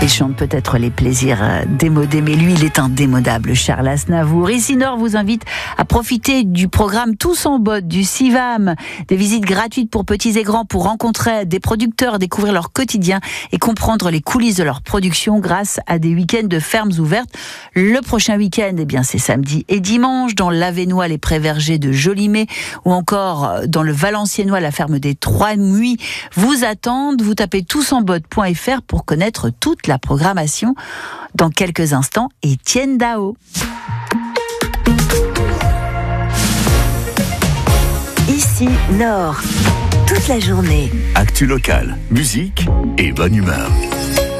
Il chante peut-être les plaisirs démodés, mais lui, il est indémodable, Charles Aznavour. Ici Nord vous invite à profiter du programme Tous en botte du CIVAM, des visites gratuites pour petits et grands pour rencontrer des producteurs, découvrir leur quotidien et comprendre les coulisses de leur production grâce à des week-ends de fermes ouvertes. Le prochain week-end, eh bien, c'est samedi et dimanche dans l'Avesnois, les prés-vergers de Jolimet, ou encore dans le Valenciennois, la ferme des Trois Muits vous attendent. Vous tapez tousenbotte.fr pour connaître toute la programmation. Dans quelques instants, Étienne Dao. Ici Nord, toute la journée. Actu locale, musique et bonne humeur.